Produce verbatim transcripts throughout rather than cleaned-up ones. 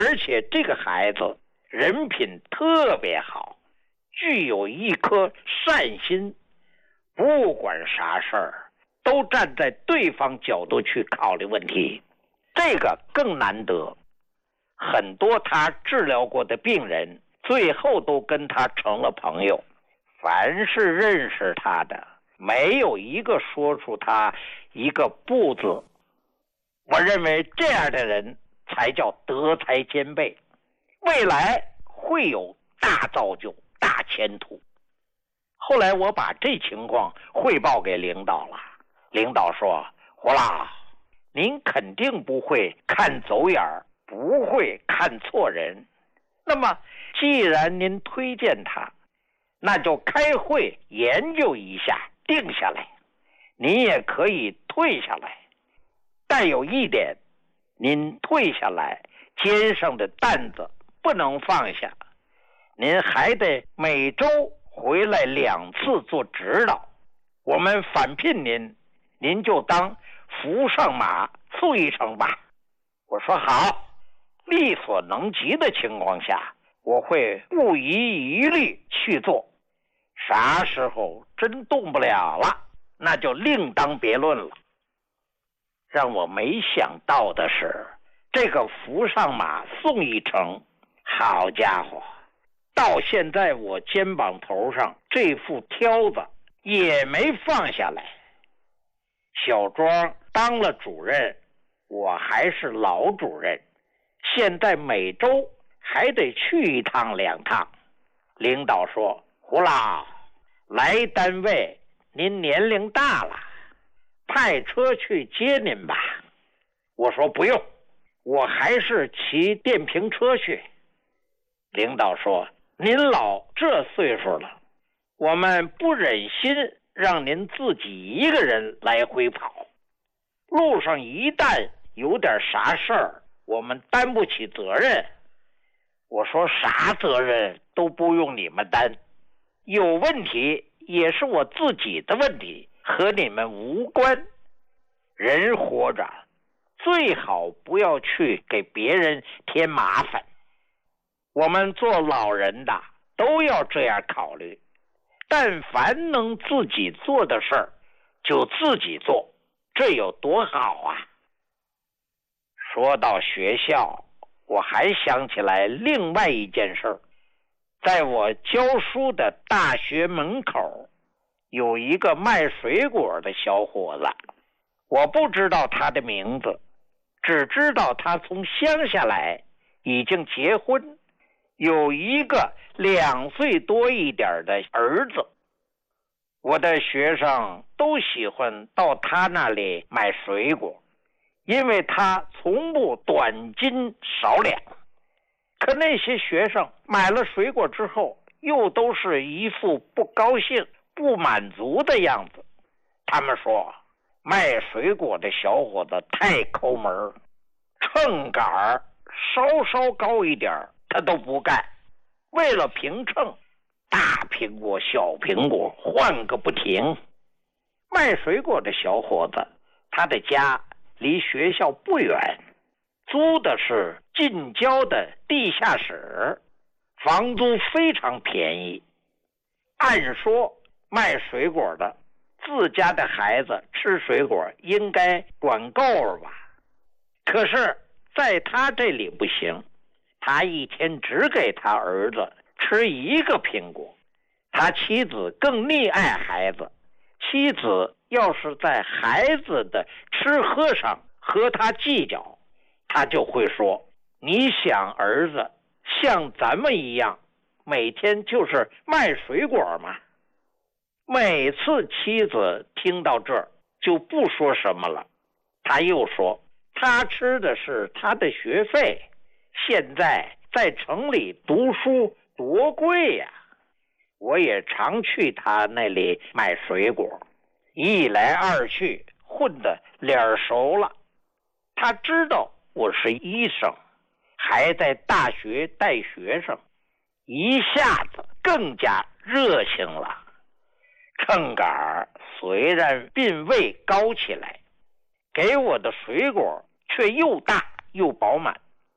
而且这个孩子人品特别好，具有一颗善心，不管啥事儿都站在对方角度去考虑问题，这个更难得。很多他治疗过的病人最后都跟他成了朋友，凡是认识他的没有一个说出他一个不字。我认为这样的人才叫德才兼备，未来会有大造就、大前途。后来我把这情况汇报给领导了，领导说：胡老，您肯定不会看走眼，不会看错人。那么既然您推荐他，那就开会研究一下，定下来。您也可以退下来，但有一点，您退下来肩上的担子不能放下，您还得每周回来两次做指导。我们返聘您，您就当扶上马速一程吧。我说好，力所能及的情况下，我会不遗余力去做。啥时候真动不了了，那就另当别论了。让我没想到的是，这个扶上马送一程，好家伙，到现在我肩膀头上这副挑子也没放下来。小庄当了主任，我还是老主任，现在每周还得去一趟两趟。领导说：胡老，来单位您年龄大了，派车去接您吧。我说不用，我还是骑电瓶车去。领导说：您老这岁数了，我们不忍心让您自己一个人来回跑，路上一旦有点啥事儿，我们担不起责任。我说啥责任都不用你们担，有问题也是我自己的问题，和你们无关。人活着最好不要去给别人添麻烦，我们做老人的都要这样考虑，但凡能自己做的事儿就自己做，这有多好啊。说到学校，我还想起来另外一件事儿。在我教书的大学门口有一个卖水果的小伙子，我不知道他的名字，只知道他从乡下来，已经结婚，有一个两岁多一点的儿子。我的学生都喜欢到他那里买水果，因为他从不短斤少两。可那些学生买了水果之后，又都是一副不高兴、不满足的样子。他们说，卖水果的小伙子太抠门，秤杆稍稍高一点他都不干，为了平秤，大苹果小苹果换个不停。卖水果的小伙子，他的家离学校不远，租的是近郊的地下室，房租非常便宜。按说卖水果的自家的孩子吃水果应该管够了吧，可是在他这里不行，他一天只给他儿子吃一个苹果。他妻子更溺爱孩子，妻子要是在孩子的吃喝上和他计较，他就会说，你想儿子像咱们一样每天就是卖水果吗？每次妻子听到这儿就不说什么了，他又说，他吃的是他的学费，现在在城里读书多贵呀。我也常去他那里买水果，一来二去混得脸熟了。他知道我是医生，还在大学带学生，一下子更加热情了。秤杆虽然并未高起来，给我的水果却又大又饱满。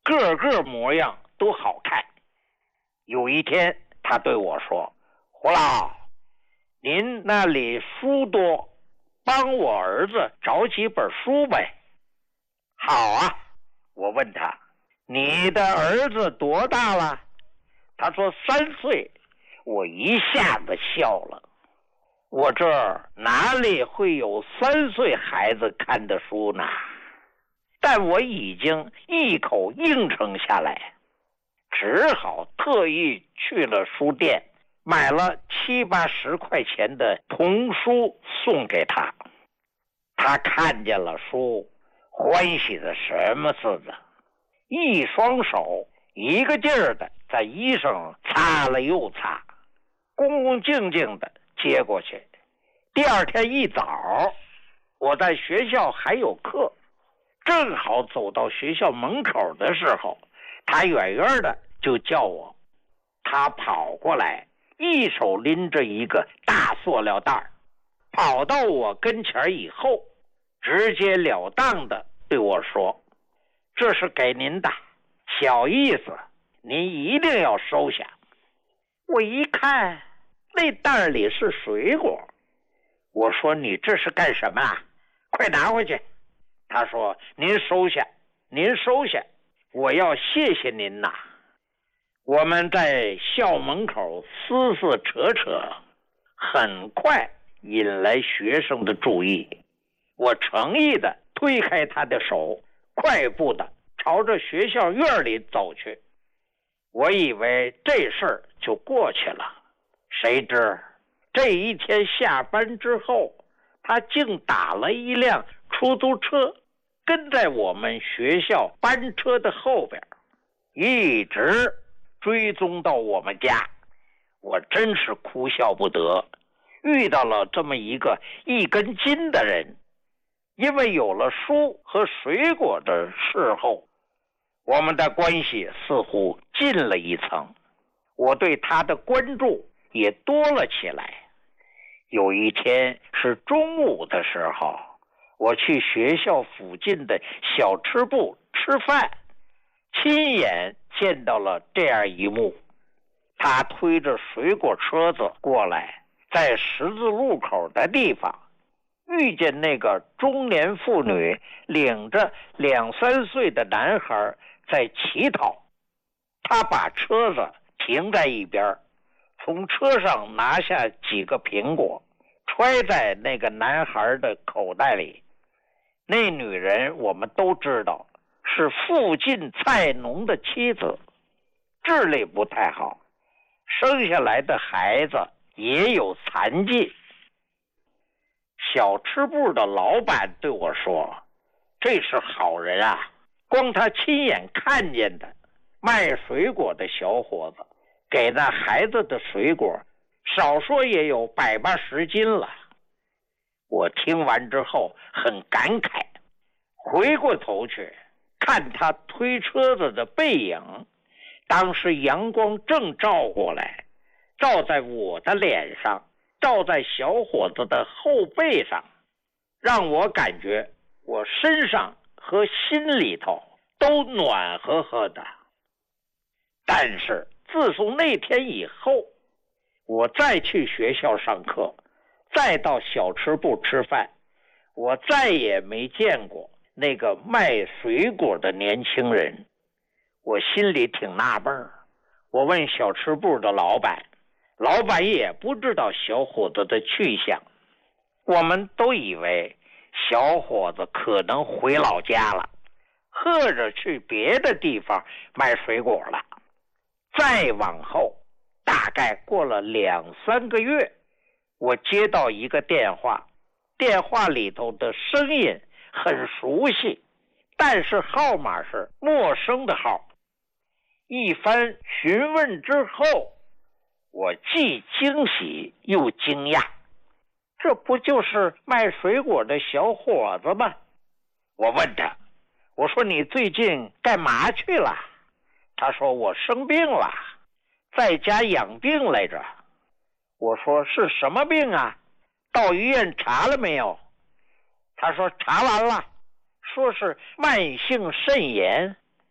个个模样都好看。有一天他对我说，胡老，您那里书多，帮我儿子找几本书呗。好啊，我问他，你的儿子多大了？他说三岁。我一下子笑了，我这儿哪里会有三岁孩子看的书呢？但我已经一口应承下来，只好特意去了书店，买了七八十块钱的童书送给他。他看见了书，欢喜的什么似的，一双手一个劲儿的在衣裳擦了又擦，恭恭敬敬的接过去。第二天一早，我在学校还有课，正好走到学校门口的时候，他远远的就叫我。他跑过来，一手拎着一个大塑料袋，跑到我跟前以后，直截了当的对我说，这是给您的，小意思，您一定要收下。我一看那袋里是水果，我说你这是干什么啊？快拿回去。他说您收下，您收下，我要谢谢您呐。我们在校门口撕撕扯扯，很快引来学生的注意。我诚意的推开他的手，快步的朝着学校院里走去。我以为这事儿就过去了，谁知这一天下班之后，他竟打了一辆出租车，跟在我们学校班车的后边，一直追踪到我们家。我真是哭笑不得，遇到了这么一个一根筋的人。因为有了书和水果的事后，我们的关系似乎近了一层，我对他的关注也多了起来。有一天是中午的时候，我去学校附近的小吃部吃饭，亲眼见到了这样一幕。他推着水果车子过来，在十字路口的地方遇见那个中年妇女领着两三岁的男孩在乞讨。他把车子停在一边，从车上拿下几个苹果，揣在那个男孩的口袋里。那女人我们都知道是附近菜农的妻子，智力不太好，生下来的孩子也有残疾。小吃部的老板对我说，这是好人啊，光他亲眼看见的卖水果的小伙子给那孩子的水果少说也有百八十斤了。我听完之后很感慨，回过头去看他推车子的背影，当时阳光正照过来，照在我的脸上，照在小伙子的后背上，让我感觉我身上和心里头都暖和和的。但是自从那天以后，我再去学校上课，再到小吃部吃饭，我再也没见过那个卖水果的年轻人。我心里挺纳闷，我问小吃部的老板，老板也不知道小伙子的去向。我们都以为小伙子可能回老家了，或者去别的地方卖水果了。再往后，大概过了两三个月，我接到一个电话，电话里头的声音很熟悉，但是号码是陌生的号。一番询问之后，我既惊喜又惊讶，这不就是卖水果的小伙子吗？我问他，我说你最近干嘛去了？他说我生病了，在家养病来着。我说是什么病啊？到医院查了没有？他说查完了，说是慢性肾炎。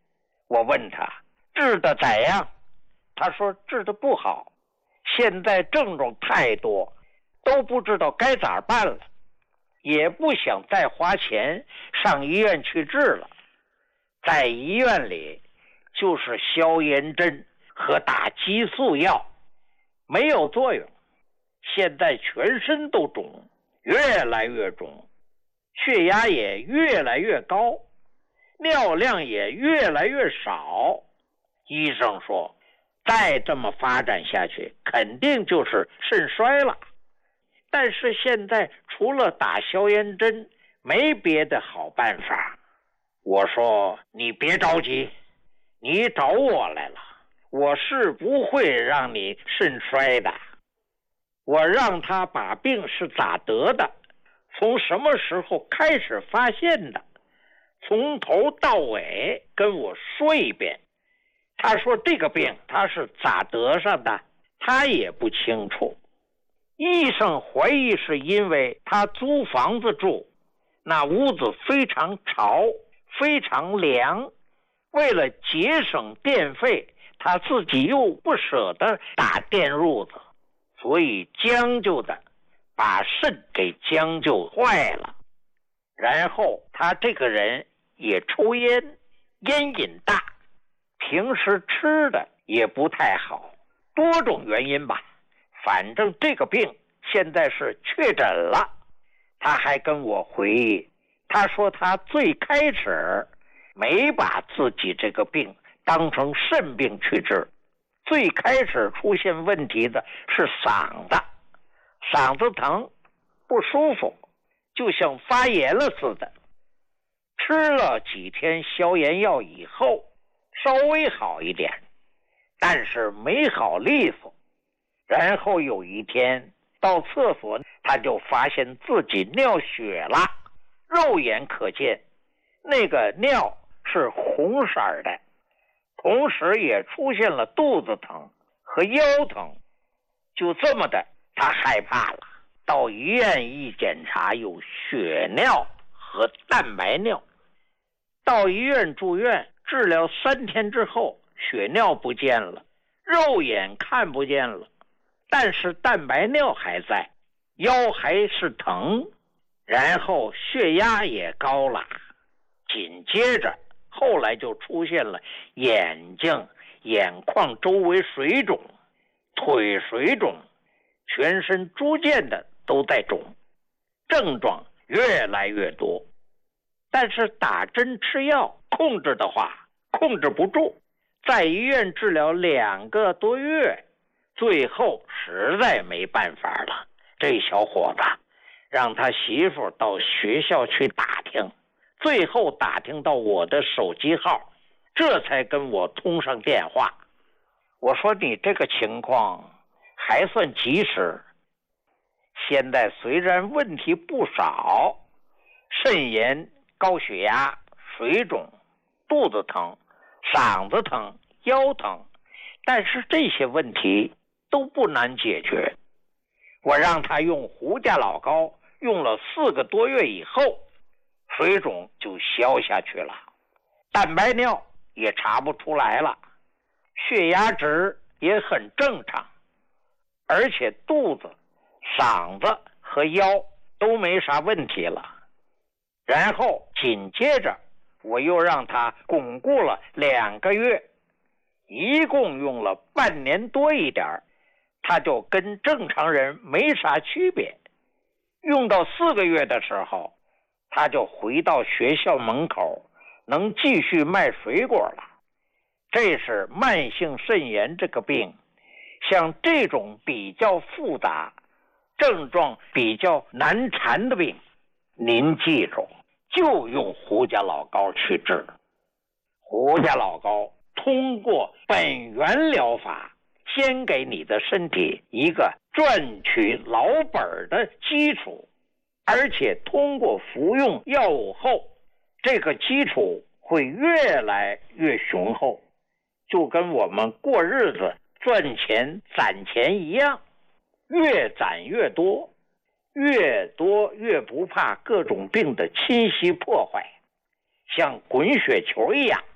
我问他治得咋样，他说治得不好，现在症状太多，都不知道该咋办了，也不想再花钱上医院去治了。在医院里就是消炎针和打激素药，没有作用。现在全身都肿，越来越肿，血压也越来越高，尿量也越来越少。医生说再这么发展下去肯定就是肾衰了，但是现在除了打消炎针没别的好办法。我说你别着急，你找我来了，我是不会让你肾衰的。我让他把病是咋得的，从什么时候开始发现的，从头到尾跟我说一遍。他说这个病他是咋得上的，他也不清楚。医生怀疑是因为他租房子住，那屋子非常潮，非常凉，为了节省电费，他自己又不舍得打电褥子，所以将就的把肾给将就坏了。然后他这个人也抽烟，烟瘾大，平时吃的也不太好，多种原因吧，反正这个病现在是确诊了。他还跟我回忆，他说他最开始没把自己这个病当成肾病去治，最开始出现问题的是嗓子，嗓子疼不舒服，就像发炎了似的。吃了几天消炎药以后稍微好一点，但是没好利索。然后有一天到厕所，他就发现自己尿血了，肉眼可见，那个尿是红色的，同时也出现了肚子疼和腰疼。就这么的，他害怕了，到医院一检查，有血尿和蛋白尿。到医院住院治疗三天之后，血尿不见了，肉眼看不见了，但是蛋白尿还在，腰还是疼，然后血压也高了。紧接着后来就出现了眼睛、眼眶周围水肿，腿水肿，全身逐渐的都在肿，症状越来越多。但是打针吃药控制的话控制不住，在医院治疗两个多月，最后实在没办法了，这小伙子让他媳妇到学校去打听，最后打听到我的手机号，这才跟我通上电话。我说你这个情况还算及时，现在虽然问题不少，肾炎、高血压、水肿、肚子疼、嗓子疼、腰疼，但是这些问题都不难解决。我让他用胡家老膏，用了四个多月以后，水肿就消下去了，蛋白尿也查不出来了，血压值也很正常，而且肚子、嗓子和腰都没啥问题了。然后紧接着我又让他巩固了两个月，一共用了半年多一点，他就跟正常人没啥区别。用到四个月的时候，他就回到学校门口，能继续卖水果了。这是慢性肾炎这个病，像这种比较复杂、症状比较难缠的病，您记住，就用胡家老膏去治。胡家老膏通过本源疗法，先给你的身体一个赚取老本的基础，而且通过服用药物后，这个基础会越来越雄厚，就跟我们过日子赚钱攒钱一样，越攒越多，越多越不怕各种病的侵袭破坏，像滚雪球一样，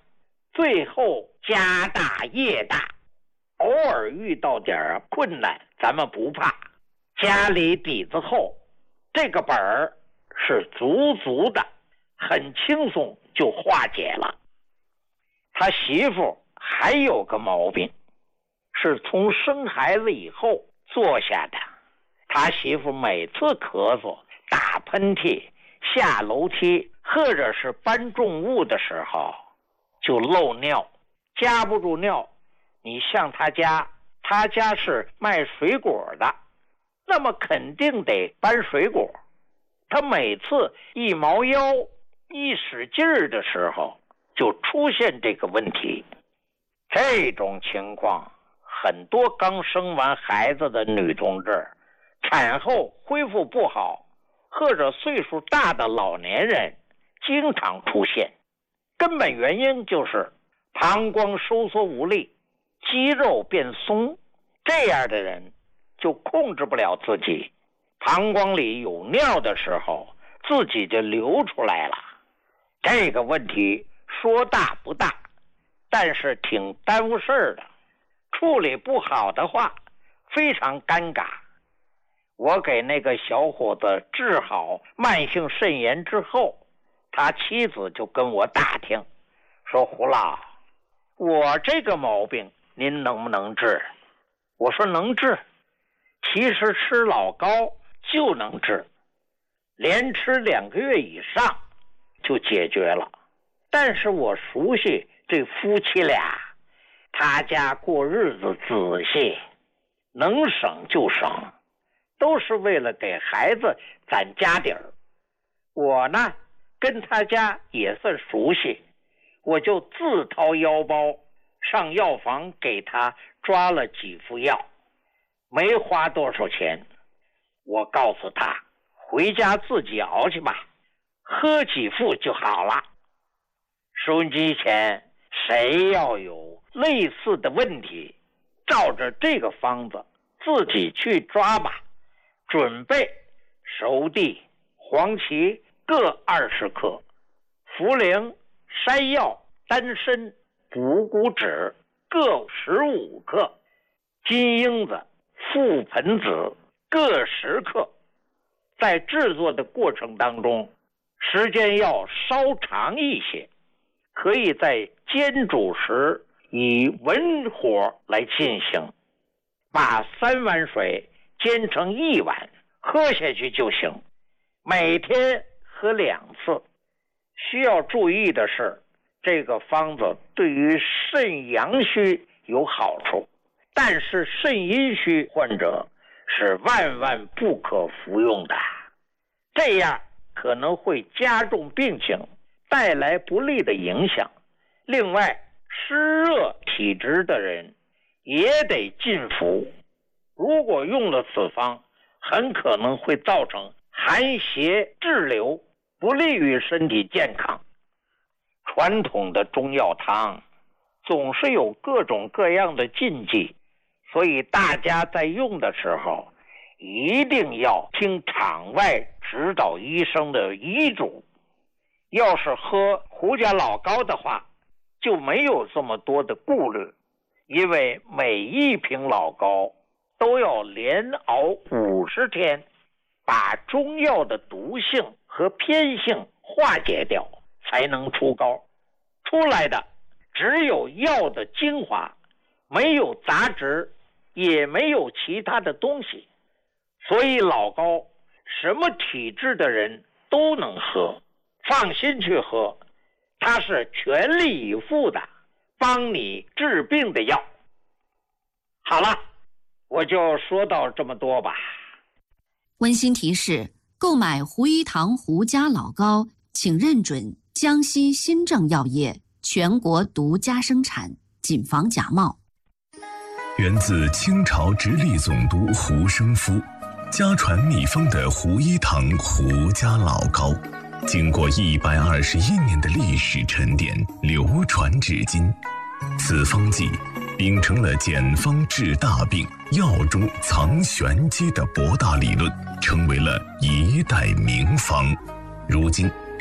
最后家大业大，偶尔遇到点困难咱们不怕，家里底子厚，这个本儿是足足的，很轻松就化解了。他媳妇还有个毛病，是从生孩子以后做下的。他媳妇每次咳嗽、打喷嚏、下楼梯或者是搬重物的时候就漏尿，夹不住尿。你像他家，他家是卖水果的，那么肯定得搬水果。他每次一猫腰一使劲儿的时候就出现这个问题。这种情况很多刚生完孩子的女同志产后恢复不好，或者岁数大的老年人经常出现。根本原因就是膀胱收缩无力，肌肉变松，这样的人就控制不了自己，膀胱里有尿的时候自己就流出来了。这个问题说大不大，但是挺耽误事儿的，处理不好的话非常尴尬。我给那个小伙子治好慢性肾炎之后，他妻子就跟我打听说，胡老，我这个毛病您能不能治？我说能治，其实吃老高就能治，连吃两个月以上就解决了。但是我熟悉这夫妻俩，他家过日子仔细，能省就省，都是为了给孩子攒家底儿。我呢跟他家也算熟悉，我就自掏腰包上药房给他抓了几副药，没花多少钱。我告诉他回家自己熬去吧，喝几副就好了。收音机前谁要有类似的问题，照着这个方子自己去抓吧。准备熟地、黄芪各二十克，茯苓、山药、丹参、补骨脂各十五克，金樱子、覆盆子各十克。在制作的过程当中，时间要稍长一些，可以在煎煮时以文火来进行，把三碗水煎成一碗，喝下去就行。每天喝两次。需要注意的是，这个方子对于肾阳虚有好处，但是肾阴虚患者是万万不可服用的，这样可能会加重病情，带来不利的影响。另外，湿热体质的人也得禁服，如果用了此方，很可能会造成寒邪滞留，不利于身体健康。传统的中药汤总是有各种各样的禁忌，所以大家在用的时候一定要听场外指导医生的医嘱。要是喝胡家老高的话，就没有这么多的顾虑，因为每一瓶老高都要连熬五十天，把中药的毒性和偏性化解掉，才能出膏。出来的只有药的精华，没有杂质，也没有其他的东西。所以老高什么体质的人都能喝，放心去喝，它是全力以赴的帮你治病的药。好了，我就说到这么多吧。 温馨提示：购买胡一堂胡家老高，请认准江西新政药业全国独家生产，谨防假冒。 源自清朝直隶总督胡生夫，家传秘方的胡一堂胡家老高，经过一百二十一年的历史沉淀，流传至今。此方剂秉承了简方治大病、药中藏玄机的博大理论，成为了一代名方。如今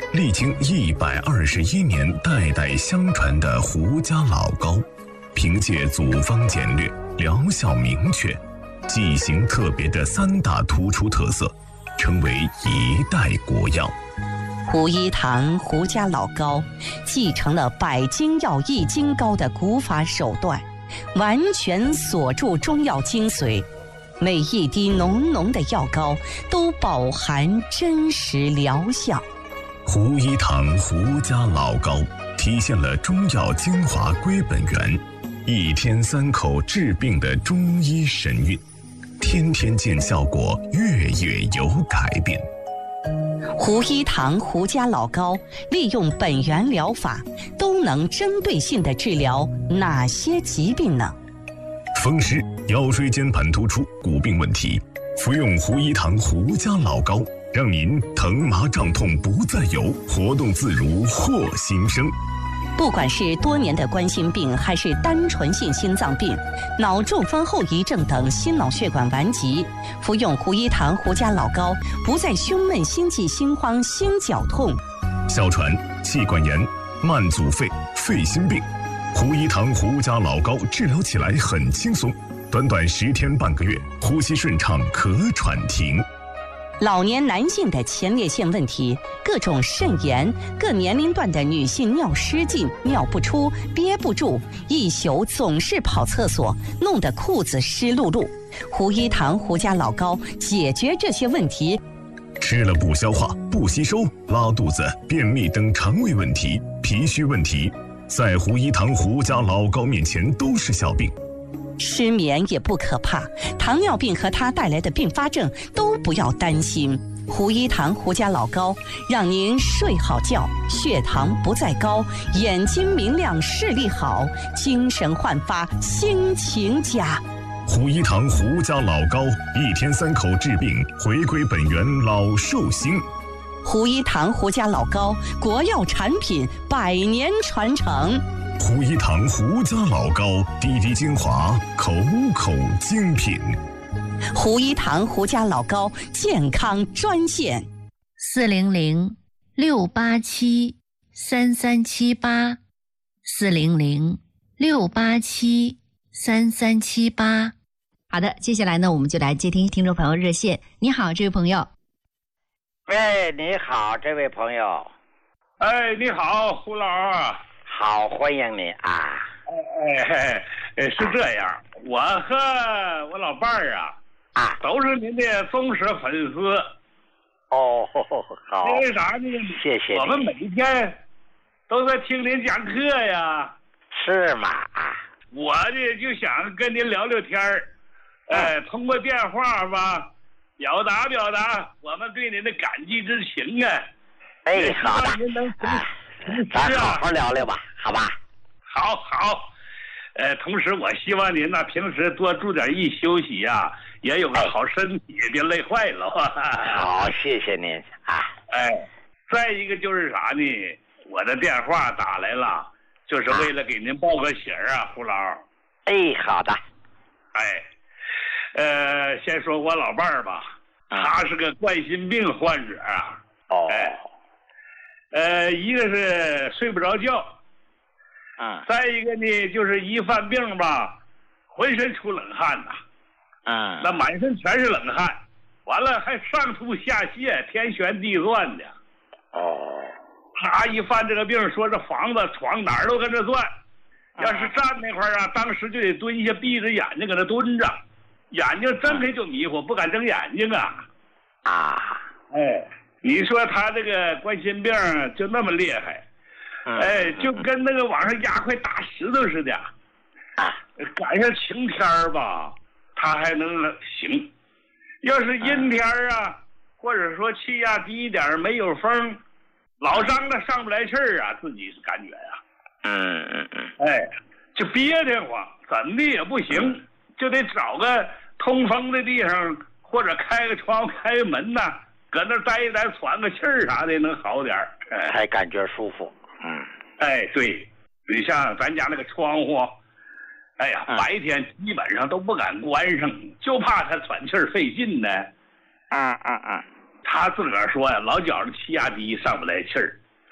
历经一百二十一年代代相传的胡家老糕，凭借组方简略、疗效明确、剂型特别的三大突出特色，成为一代国药。 胡一堂胡家老糕继承了百金药益精膏的古法手段，完全锁住中药精髓，每一滴浓浓的药膏都饱含真实疗效。 胡一堂胡家老糕体现了中药精华归本源，一天三口治病的中医神韵，天天见效果，月月有改变。 胡一堂胡家老糕利用本源疗法，都能针对性地治疗哪些疾病呢？ 风湿、腰椎间盘突出、骨病问题，服用胡一堂胡家老糕，让您疼麻胀痛不再有，活动自如获新生。 不管是多年的冠心病，还是单纯性心脏病、脑中风后遗症等心脑血管顽疾，服用胡一堂胡家老糕，不再胸闷、心悸、心慌、心绞痛。 哮喘、气管炎、慢阻肺、肺心病，胡一堂胡家老糕治疗起来很轻松，短短十天半个月，呼吸顺畅，咳喘停。 老年男性的前列腺问题，各种肾炎，各年龄段的女性尿失禁、尿不出、憋不住，一宿总是跑厕所，弄得裤子湿漉漉。胡一堂胡家老糕解决这些问题。 吃了不消化、不吸收、拉肚子、便秘等肠胃问题、脾虚问题，在胡一堂胡家老糕面前都是小病。 失眠也不可怕，糖尿病和它带来的并发症都不要担心。胡一堂胡家老糕让您睡好觉，血糖不再高，眼睛明亮，视力好，精神焕发，心情佳。 胡一堂胡家老糕，一天三口治病，回归本源，老寿星。 胡一堂胡家老糕，国药产品，百年传承。 胡一堂胡家老糕，滴滴精华，口口精品。 胡一堂胡家老糕健康专线： 四零零六八七三三七八，四零零六八七三三七八。好的，接下来呢，我们就来接听听众朋友热线。你好，这位朋友。 喂，你好，这位朋友。 哎，你好，胡老啊。 好，欢迎你啊！ 哎哎，是这样，我和我老伴儿啊， 啊， 都是您的忠实粉丝。 哦，好。 因为啥呢？ 谢谢。 我们每天都在听您讲课呀。 是吗？啊， 我呢就想跟您聊聊天儿，哎、呃，通过电话吧，表达表达我们对您的感激之情啊。 哎，好的。 您能啊咱好好聊聊吧，好吧？ 好好，呃，同时我希望您呢，平时多注点意休息呀、啊，也有个好身体，别累坏了。 好，谢谢您啊。 哎，再一个就是啥呢？我的电话打来了，就是为了给您报个喜儿啊，胡老。 哎，好的。 哎，呃，先说我老伴儿吧，他是个冠心病患者啊。 哦。 哎。呃，一个是睡不着觉， 嗯， 再一个呢，就是一犯病吧，浑身出冷汗呐， 嗯， 那满身全是冷汗，完了还上吐下泻，天旋地转的。 哦， 他一犯这个病，说这房子床哪儿都跟着转，要是站那块儿啊，当时就得蹲下，闭着眼睛搁那蹲着，眼睛睁开就迷糊，不敢睁眼睛啊。 啊， 哎。你说他这个冠心病就那么厉害，哎，就跟那个往上压块大石头似的。 啊， 赶上晴天儿吧，他还能行；要是阴天儿啊，或者说气压低一点，没有风，老张的上不来气儿啊，自己是感觉呀。 嗯嗯嗯， 哎，就憋得慌，怎么的也不行，就得找个通风的地方，或者开个窗户、开个门呐。搁那待一待，喘个气儿啥的，能好点儿， 哎，还感觉舒服。嗯， 哎，对，你像咱家那个窗户，哎呀， 嗯、 白天基本上都不敢关上，就怕他喘气儿费劲呢。 嗯嗯嗯， 他自个儿说呀，老觉着气压低，上不来气儿。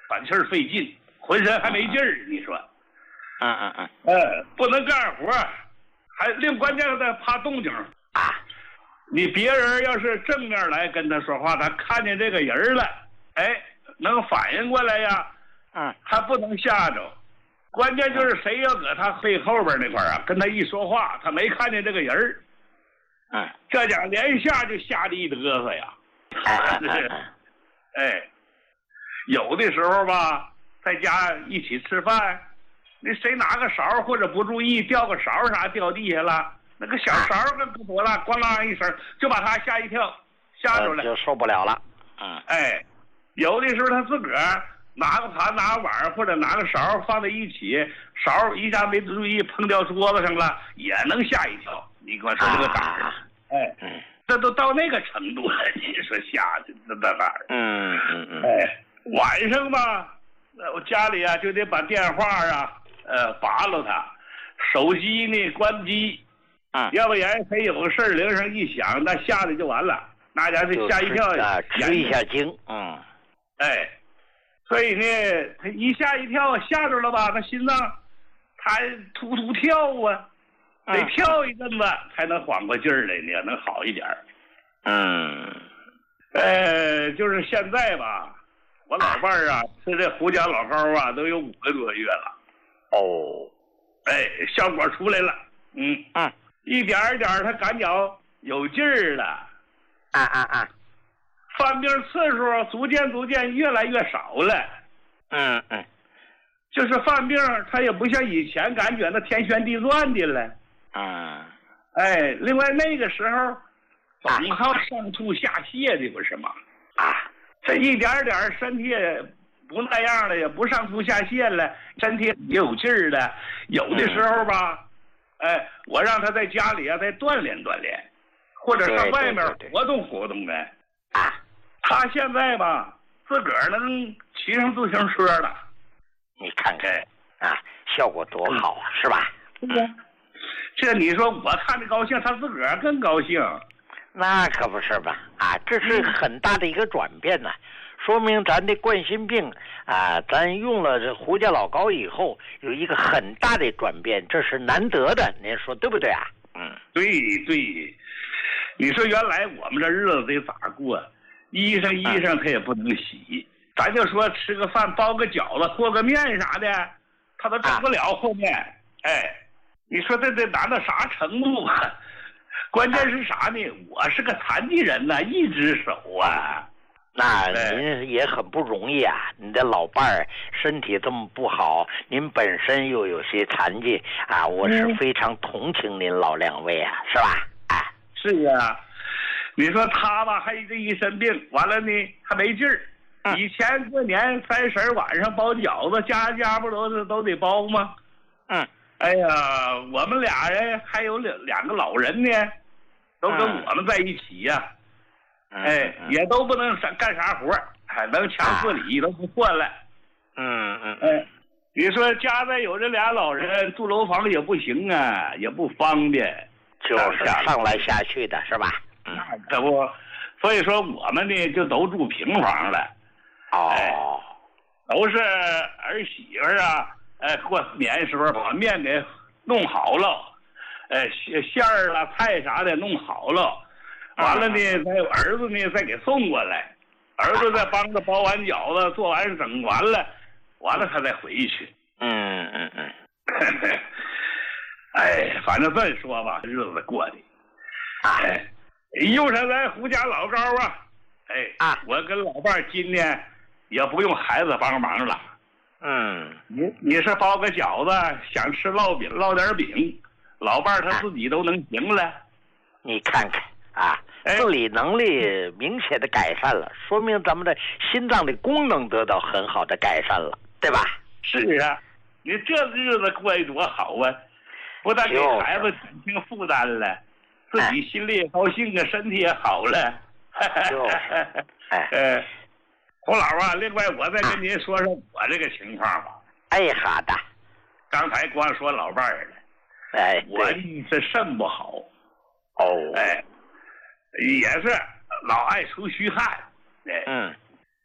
喘气儿费劲，浑身还没劲儿。你说， 嗯嗯嗯， 呃，不能干活，还另关键的怕动静啊。 你别人要是正面来跟他说话，他看见这个人了，哎，能反应过来呀， 嗯， 他不能吓着。关键就是谁要搁他背后边那块儿啊，跟他一说话，他没看见这个人儿， 嗯， 这讲连下就吓得一嘚瑟呀。 哎哎，有的时候吧，在家一起吃饭，那谁拿个勺或者不注意掉个勺啥掉地下了，那个小勺跟不多了，咣啷一声就把他吓一跳，吓着了， 就受不了了。嗯， 哎，有的时候他自个儿拿个盘拿个碗或者拿个勺放在一起，勺一下没注意碰掉桌子上了，也能吓一跳。你光说这个胆儿，啊、哎，嗯，这都到那个程度了，你说吓的那那哪儿？ 嗯嗯嗯， 哎，晚上吧，我家里啊就得把电话啊呃拔了它，手机呢关机， 啊、嗯， 要不然谁有个事儿铃声一响，那吓得就完了，那家就吓一跳， 啊，吃一下惊，嗯， 哎。所以呢，他一吓一跳，吓着了吧？他心脏，他突突跳啊，得跳一阵子才能缓过劲儿来呢，能好一点。 嗯， 呃，就是现在吧，我老伴儿啊，吃这胡椒老膏啊，都有五个多月了。 哦， 哎，效果出来了。嗯嗯， 一点一点他感觉有劲儿了。 啊啊啊！ 犯病次数逐渐逐渐越来越少了， 嗯嗯， 就是犯病，他也不像以前感觉那天旋地转的了， 嗯， 哎，另外那个时候总好上吐下泻的不是吗？啊，这一点点身体不那样了，也不上吐下泻了，身体也有劲儿了。有的时候吧，嗯、哎，我让他在家里啊再锻炼锻炼，或者上外面活动活动的啊。 他现在吧，自个儿能骑上自行车了， 你看看啊，效果多好啊，是吧？ 嗯，这你说我看着高兴，他自个儿更高兴。 那可不是吧？啊，这是很大的一个转变呢、啊，说明咱的冠心病啊，咱用了这胡椒老膏以后，有一个很大的转变，这是难得的，您说对不对啊？嗯， 对对。你说原来我们这日子得咋过？衣裳衣裳他也不能洗，咱就说吃个饭包个饺子和个面啥的，他都整不了后面。哎，你说这得难到啥程度啊？关键是啥呢？我是个残疾人呐、啊，一只手啊。 那您也很不容易啊！你的老伴儿身体这么不好，您本身又有些残疾啊，我是非常同情您老两位啊，是吧？哎， 是啊。你说他吧，还这一身病，完了呢还没劲儿。 嗯、 以前过年三十晚上包饺子，家家不都是都得包吗？ 嗯， 哎呀，我们俩人还有两两个老人呢，都跟我们在一起呀、啊嗯。哎，也都不能啥干啥活，还能强自理、啊、都不换了。 嗯嗯哎，你说家再有这俩老人，住楼房也不行啊，也不方便， 就是上来下去的是吧？ 那可不，所以说我们呢就都住平房了。 哦、 哎，都是儿媳妇啊，哎，过年时候把面给弄好了，哎，馅儿啦、菜啥的弄好了，完了呢，再有儿子呢再给送过来，儿子再帮着包完饺子，做完整完了，完了他再回去。 嗯嗯嗯。 哎，反正这说吧，日子过的，哎。用上咱胡家老膏啊，哎啊， 我跟老伴儿今年也不用孩子帮忙了。 嗯， 你你是包个饺子，想吃烙饼烙点饼，老伴儿他自己都能行了。 你看看啊，自理能力明显的改善了，说明咱们的心脏的功能得到很好的改善了，对吧？ 是啊，你这日子过得多好啊，不但给孩子减轻负担了。自己心里也高兴啊，身体也好了。 就，哎， 呃，胡老啊，另外我再跟您说说我这个情况吧。 哎，好的。 刚才光说老伴儿了， 哎， 我是肾不好。 哦。 哎，也是老爱出虚汗。哎， 嗯。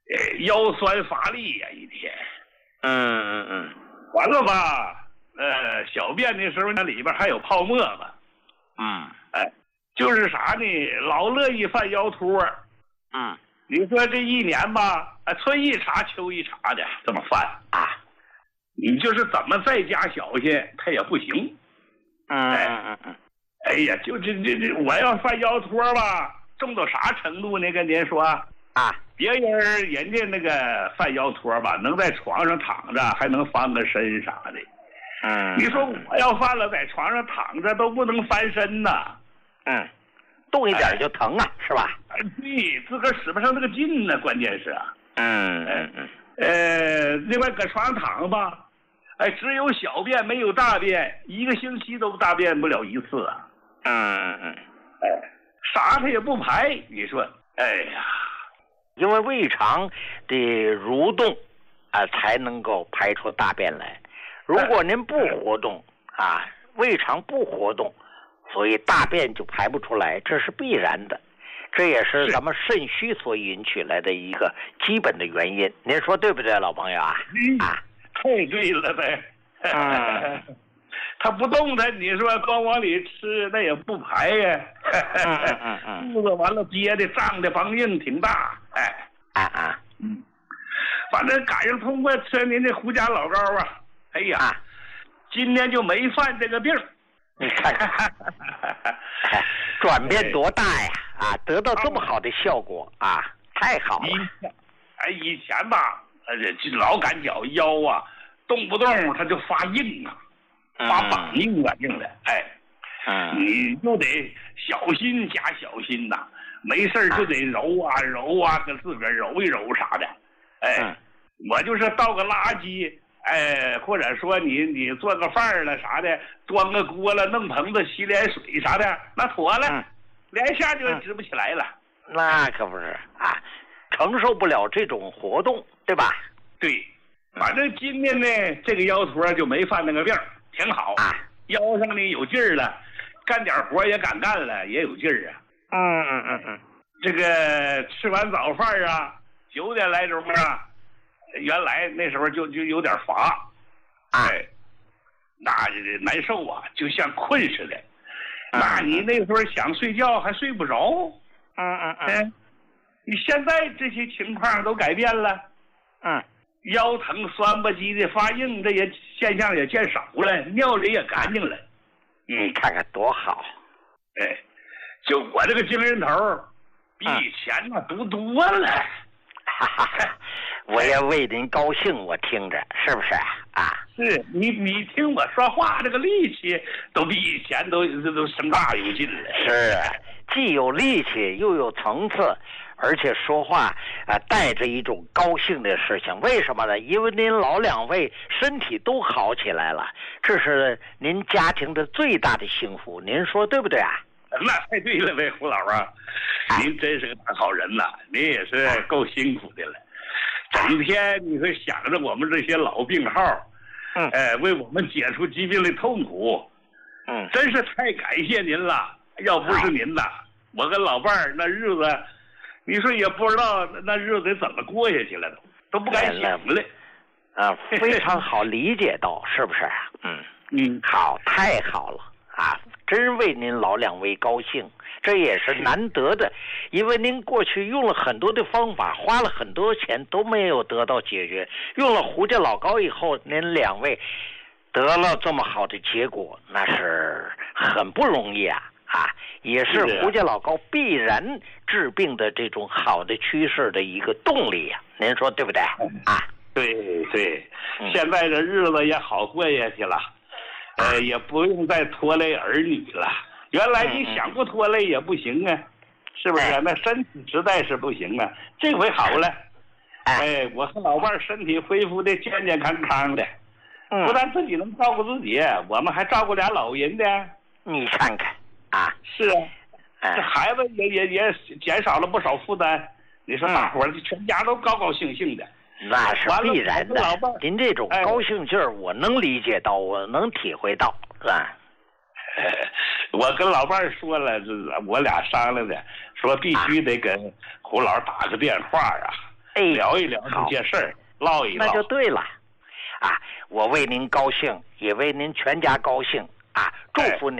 呃，腰酸乏力呀、啊，一天。 嗯嗯嗯。 完了吧？呃，小便的时候那里边还有泡沫吧？ 嗯。 哎，就是啥呢？老乐意犯腰托。 嗯。 你说这一年吧，啊，春一茬秋一茬的这么犯啊，你就是怎么再加小心，它也不行。 嗯嗯嗯嗯。 哎呀，就这这这，我要犯腰托吧，重到啥程度呢？跟您说啊， 别人人家那个犯腰托吧，能在床上躺着，还能翻个身啥的。 嗯。 你说我要犯了，在床上躺着都不能翻身呐。 嗯。动一点就疼啊，哎、是吧？ 哎，对，自个儿使不上那个劲呢，关键是啊。 嗯嗯嗯。 呃，另外搁床上躺吧，哎，只有小便没有大便，一个星期都大便不了一次啊。 嗯嗯嗯。 哎，啥它也不排，你说，哎呀， 因为胃肠的蠕动啊，才能够排出大便来。如果您不活动啊，胃肠不活动。所以大便就排不出来，这是必然的，这也是咱们肾虚所引起来的一个基本的原因。您说对不对，老朋友啊？啊， 太对了呗。 嗯， 他不动弹，你说光往里吃，那也不排呀。 嗯嗯嗯嗯。 肚子完了憋的胀的梆硬挺大，哎。 啊啊。 嗯。反正赶上通过吃您这胡家老膏啊，哎呀， 啊、 今年就没犯这个病。 你看看，转变多大呀！啊，得到这么好的效果啊，太好了。 以前，哎，以前吧，呃，老感觉腰啊，动不动它就发硬啊，发绑硬啊，硬的。哎， 嗯， 你就得小心加小心呐，没事就得揉啊揉啊，跟自个儿揉一揉啥的。哎， 嗯、 我就是倒个垃圾。哎，或者说你你做个饭了啥的，端个锅了，弄盆子洗脸水啥的，那妥了， 嗯、 连下就直不起来了。 嗯、那可不是啊，承受不了这种活动，对吧？ 对，反正今年呢，这个腰托就没犯那个病，挺好啊， 腰上呢有劲儿了，干点活也敢干了，也有劲儿啊。 嗯嗯嗯嗯， 这个吃完早饭啊，九点来钟啊。原来那时候就就有点乏，哎，那难受啊，就像困似的。 嗯、 那你那时候想睡觉还睡不着。 嗯嗯嗯。 哎，你现在这些情况都改变了。 嗯。 腰疼、酸吧唧的、发硬，这些现象也见少了，尿里也干净了。 你看看多好。 哎，就我这个精神头，比以前那多多了。 哈哈哈。我也为您高兴，我听着是不是啊？ 是你你听我说话，这个力气都比以前都都升大有劲了。 是，既有力气又有层次，而且说话啊、呃、带着一种高兴的事情。为什么呢？因为您老两位身体都好起来了，这是您家庭的最大的幸福。您说对不对啊？ 那太对了呗，胡老啊，您真是个大好人呐，您也是够辛苦的了。整天你会想着我们这些老病号， 嗯， 哎，为我们解除疾病的痛苦， 嗯， 真是太感谢您了。要不是您呐，我跟老伴儿那日子，你说也不知道那日子怎么过下去了，都都不敢想了。 啊，非常好理解到，是不是？嗯嗯， 好，太好了啊！真为您老两位高兴。这也是难得的，因为您过去用了很多的方法，花了很多钱都没有得到解决。用了胡家老膏以后，您两位得了这么好的结果，那是很不容易啊！啊，也是胡家老膏必然治病的这种好的趋势的一个动力呀、啊。您说对不对啊？ 对对，现在这日子也好过下去了，嗯、呃，也不用再拖累儿女了。原来你想不拖累也不行啊，是不是、啊？那身体实在是不行啊。这回好了，哎，我和老伴儿身体恢复的健健康康的，不但自己能照顾自己，我们还照顾俩老人的。 你看看啊， 是啊，这孩子也也也减少了不少负担。你说大伙儿全家都高高兴兴的， 那是必然的。您这种高兴劲儿，我能理解到，我能体会到，是吧？ 我跟老伴儿说了，这我俩商量的，说必须得给胡老打个电话啊， 哎， 聊一聊这些事儿，唠一唠， 那就对了。啊，我为您高兴，也为您全家高兴啊！祝福您。